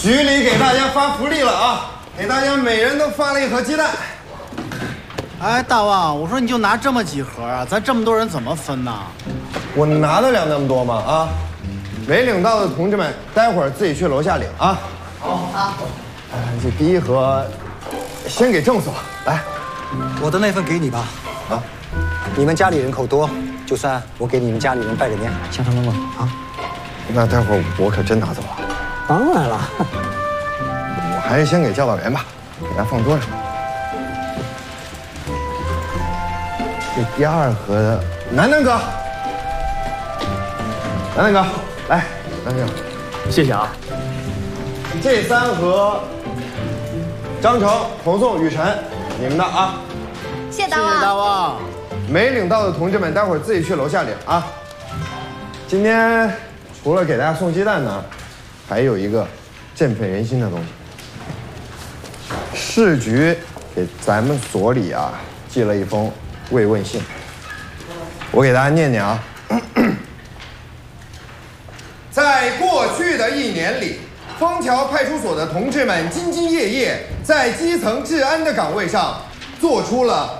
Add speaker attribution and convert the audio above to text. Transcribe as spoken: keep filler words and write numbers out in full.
Speaker 1: 局里给大家发福利了啊！给大家每人都发了一盒鸡蛋。
Speaker 2: 哎，大旺，我说你就拿这么几盒啊，咱这么多人怎么分呢？
Speaker 1: 我拿得了那么多吗？啊！没领到的同志们，待会儿自己去楼下领啊。
Speaker 3: 好啊。
Speaker 1: 哎，这第一盒，先给郑所来。
Speaker 4: 我的那份给你吧。啊，你们家里人口多，就算我给你们家里人拜个年，向他们问啊。
Speaker 1: 那待会儿我可真拿走啊。
Speaker 4: 当然了。
Speaker 1: 我还是先给教导员吧，给他放桌上。这第二盒的南南哥，南南哥，来，南南哥，
Speaker 5: 谢谢啊。
Speaker 1: 这三盒，张成、洪颂、雨辰，你们的啊。
Speaker 3: 谢谢大旺。
Speaker 2: 谢谢大旺。
Speaker 1: 没领到的同志们，待会儿自己去楼下领啊。今天除了给大家送鸡蛋呢，还有一个振奋人心的东西。市局给咱们所里啊寄了一封慰问信，我给大家念念啊。在过去的一年里，枫桥派出所的同志们兢兢业业，在基层治安的岗位上做出了